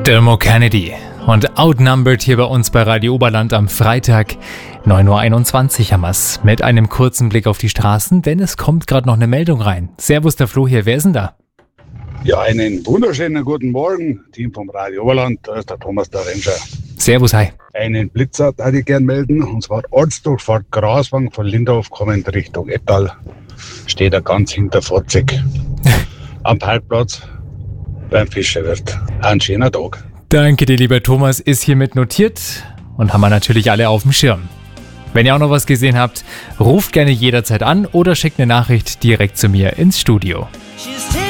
Dermot Kennedy und Outnumbered hier bei uns bei Radio Oberland am Freitag. 9.21 Uhr haben wir's mit einem kurzen Blick auf die Straßen, denn es kommt gerade noch eine Meldung rein. Servus, der Flo hier, wer ist denn da? Ja, einen wunderschönen guten Morgen, Team vom Radio Oberland, da ist der Thomas der Ranger. Servus, hi. Einen Blitzer würde ich gerne melden, und zwar Ortsdurchfahrt Graswang von Linderhof kommend Richtung Ettal. Steht er ganz hinter Fotzig am Parkplatz beim Fischerwirt. Ein schöner Tag. Danke dir, lieber Thomas, ist hiermit notiert und haben wir natürlich alle auf dem Schirm. Wenn ihr auch noch was gesehen habt, ruft gerne jederzeit an oder schickt eine Nachricht direkt zu mir ins Studio.